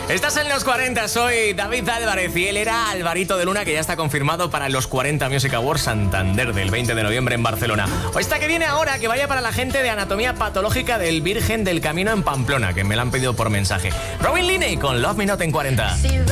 Estás en los 40, soy David Álvarez y él era Alvarito de Luna, que ya está confirmado para los 40 Music Awards Santander del 20 de noviembre en Barcelona. O esta que viene ahora, que vaya para la gente de Anatomía Patológica del Virgen del Camino en Pamplona, que me la han pedido por mensaje. Robin Linney con Love Me Not en 40.